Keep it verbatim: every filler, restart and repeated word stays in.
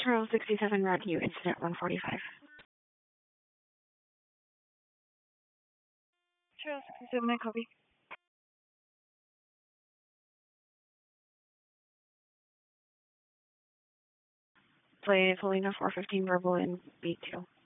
Charles sixty-seven Rodney, incident one forty-five. Charles sixty-seven, I copy. Play Polina four fifteen verbal in B two.